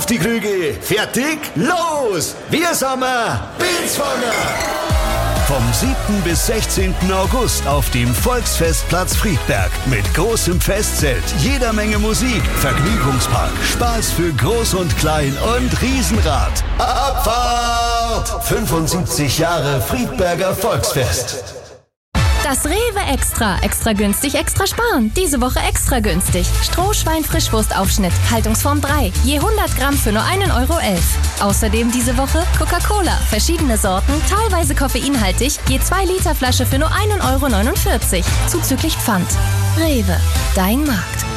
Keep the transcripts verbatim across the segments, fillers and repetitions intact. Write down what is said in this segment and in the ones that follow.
Auf die Krüge, fertig, los! Wir sind Bilswanger! Vom siebten bis sechzehnten August auf dem Volksfestplatz Friedberg mit großem Festzelt, jeder Menge Musik, Vergnügungspark, Spaß für Groß und Klein und Riesenrad. Abfahrt! fünfundsiebzig Jahre Friedberger Volksfest. Das Rewe Extra. Extra günstig, extra sparen. Diese Woche extra günstig. Strohschwein-Frischwurstaufschnitt. Haltungsform drei. Je hundert Gramm für nur einen Euro elf. Außerdem diese Woche Coca-Cola. Verschiedene Sorten, teilweise koffeinhaltig. Je zwei Liter Flasche für nur einen Euro neunundvierzig. Zuzüglich Pfand. Rewe. Dein Markt.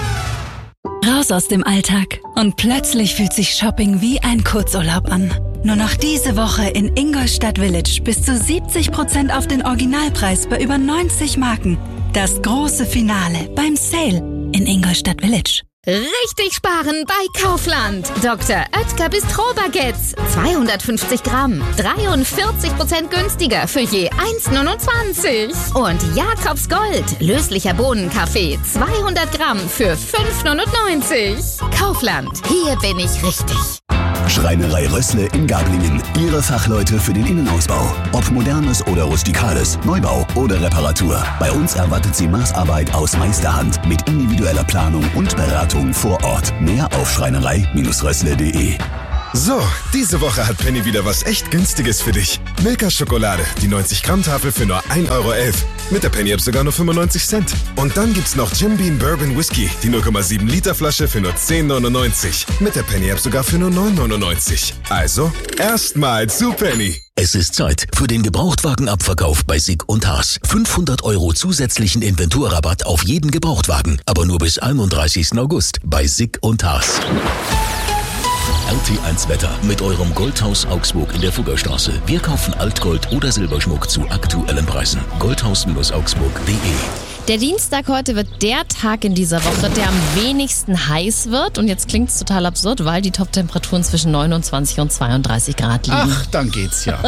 Raus aus dem Alltag. Und plötzlich fühlt sich Shopping wie ein Kurzurlaub an. Nur noch diese Woche in Ingolstadt Village bis zu siebzig Prozent auf den Originalpreis bei über neunzig Marken. Das große Finale beim Sale in Ingolstadt Village. Richtig sparen bei Kaufland. Doktor Oetker Bistro-Baguettes. zweihundertfünfzig Gramm. dreiundvierzig Prozent günstiger für je eins neunundzwanzig. Und Jakobs Gold. Löslicher Bohnenkaffee. zweihundert Gramm für fünf neunundneunzig. Kaufland. Hier bin ich richtig. Schreinerei Rössle in Gablingen. Ihre Fachleute für den Innenausbau. Ob modernes oder rustikales, Neubau oder Reparatur. Bei uns erwartet Sie Maßarbeit aus Meisterhand mit individueller Planung und Beratung vor Ort. Mehr auf schreinerei Rössle punkt de. So, diese Woche hat Penny wieder was echt Günstiges für dich. Milka Schokolade, die neunzig Gramm Tafel für nur ein Euro elf. Mit der Penny-App sogar nur fünfundneunzig Cent. Und dann gibt's noch Jim Beam Bourbon Whisky, die null Komma sieben Liter Flasche für nur zehn neunundneunzig. Mit der Penny-App sogar für nur neun neunundneunzig. Also, erstmal zu Penny. Es ist Zeit für den Gebrauchtwagenabverkauf bei Sick und Haas. fünfhundert Euro zusätzlichen Inventurrabatt auf jeden Gebrauchtwagen, aber nur bis einunddreißigsten August bei Sick und Haas. R T eins Wetter mit eurem Goldhaus Augsburg in der Fuggerstraße. Wir kaufen Altgold oder Silberschmuck zu aktuellen Preisen. goldhaus Augsburg punkt de. Der Dienstag heute wird der Tag in dieser Woche, der am wenigsten heiß wird. Und jetzt klingt es total absurd, weil die Top-Temperaturen zwischen neunundzwanzig und zweiunddreißig Grad liegen. Ach, dann geht's ja.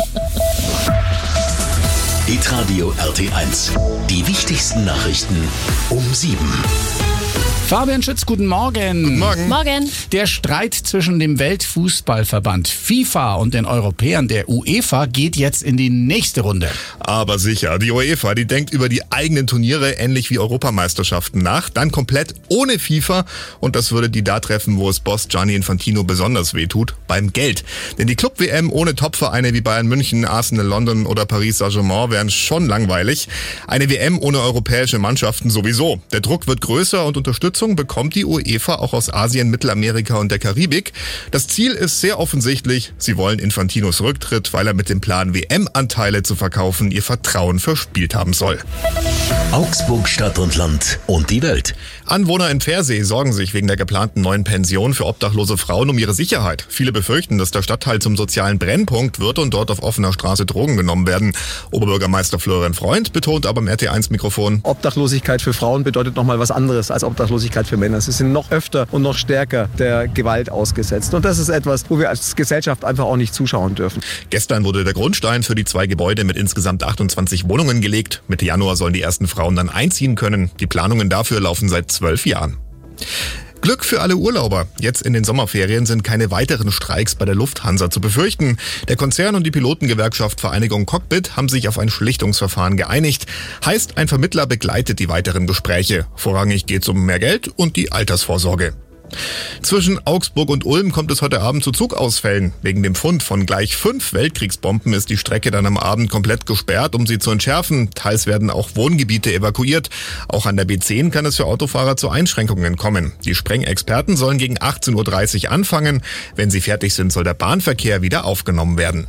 Hitradio R T eins. Die wichtigsten Nachrichten um sieben. Fabian Schütz, guten Morgen. Guten Morgen. Morgen. Der Streit zwischen dem Weltfußballverband FIFA und den Europäern der UEFA geht jetzt in die nächste Runde. Aber sicher, die UEFA, die denkt über die eigenen Turniere ähnlich wie Europameisterschaften nach, dann komplett ohne FIFA, und das würde die da treffen, wo es Boss Gianni Infantino besonders wehtut, beim Geld. Denn die Club-W M ohne Topvereine wie Bayern München, Arsenal London oder Paris Saint-Germain wären schon langweilig. Eine W M ohne europäische Mannschaften sowieso. Der Druck wird größer und Unterstützung bekommt die UEFA auch aus Asien, Mittelamerika und der Karibik. Das Ziel ist sehr offensichtlich. Sie wollen Infantinos Rücktritt, weil er mit dem Plan, W M-Anteile zu verkaufen, ihr Vertrauen verspielt haben soll. Augsburg, Stadt und Land und die Welt. Anwohner in Pfersee sorgen sich wegen der geplanten neuen Pension für obdachlose Frauen um ihre Sicherheit. Viele befürchten, dass der Stadtteil zum sozialen Brennpunkt wird und dort auf offener Straße Drogen genommen werden. Oberbürgermeister Florian Freund betont aber im R T eins Mikrofon: Obdachlosigkeit für Frauen bedeutet nochmal was anderes als Obdachlosigkeit für Männer. Sie sind noch öfter und noch stärker der Gewalt ausgesetzt. Und das ist etwas, wo wir als Gesellschaft einfach auch nicht zuschauen dürfen. Gestern wurde der Grundstein für die zwei Gebäude mit insgesamt achtundzwanzig Wohnungen gelegt. Mitte Januar sollen die ersten Frauen dann einziehen können. Die Planungen dafür laufen seit zwölf Jahren. Glück für alle Urlauber. Jetzt in den Sommerferien sind keine weiteren Streiks bei der Lufthansa zu befürchten. Der Konzern und die Pilotengewerkschaft Vereinigung Cockpit haben sich auf ein Schlichtungsverfahren geeinigt. Heißt, ein Vermittler begleitet die weiteren Gespräche. Vorrangig geht es um mehr Geld und die Altersvorsorge. Zwischen Augsburg und Ulm kommt es heute Abend zu Zugausfällen. Wegen dem Fund von gleich fünf Weltkriegsbomben ist die Strecke dann am Abend komplett gesperrt, um sie zu entschärfen. Teils werden auch Wohngebiete evakuiert. Auch an der B zehn kann es für Autofahrer zu Einschränkungen kommen. Die Sprengexperten sollen gegen achtzehn Uhr dreißig anfangen. Wenn sie fertig sind, soll der Bahnverkehr wieder aufgenommen werden.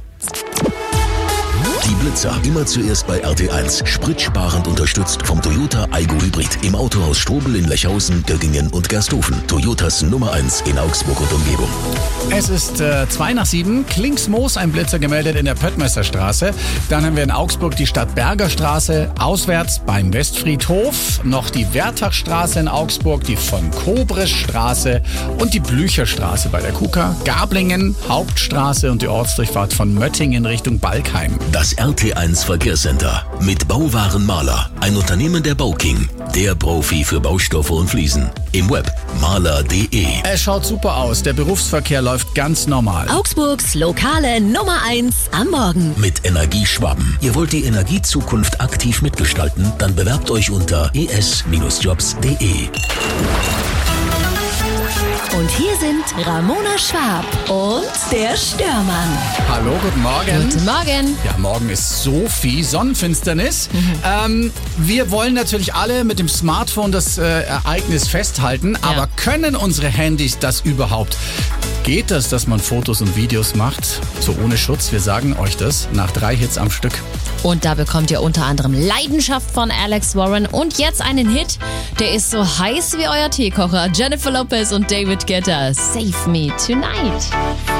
Die Blitzer, immer zuerst bei R T eins. Spritsparend unterstützt vom Toyota Aygo Hybrid. Im Autohaus Strobel in Lechhausen, Göggingen und Gersthofen. Toyotas Nummer eins in Augsburg und Umgebung. Es ist äh, zwei nach sieben. Klingsmoos, ein Blitzer gemeldet in der Pöttmesserstraße. Dann haben wir in Augsburg die Stadtbergerstraße. Auswärts beim Westfriedhof. Noch die Wertachstraße in Augsburg, die von Kobresstraße und die Blücherstraße bei der K U K A. Gablingen, Hauptstraße und die Ortsdurchfahrt von Möttingen in Richtung Balkheim. Das Das R T eins Verkehrscenter mit Bauwarenmaler, ein Unternehmen der Bauking, der Profi für Baustoffe und Fliesen. Im Web maler punkt de. Es schaut super aus. Der Berufsverkehr läuft ganz normal. Augsburgs lokale Nummer eins am Morgen. Mit Energieschwaben. Ihr wollt die Energiezukunft aktiv mitgestalten? Dann bewerbt euch unter e s Bindestrich jobs punkt de. Und hier sind Ramona Schwab und der Störmann. Hallo, guten Morgen. Guten Morgen. Ja, morgen ist Sophie, Sonnenfinsternis. Mhm. Ähm, wir wollen natürlich alle mit dem Smartphone das äh, Ereignis festhalten, ja. aber können unsere Handys das überhaupt? Geht das, dass man Fotos und Videos macht, so ohne Schutz? Wir sagen euch das nach drei Hits am Stück. Und da bekommt ihr unter anderem Leidenschaft von Alex Warren und jetzt einen Hit, der ist so heiß wie euer Teekocher. Jennifer Lopez und David Guetta, Save Me Tonight.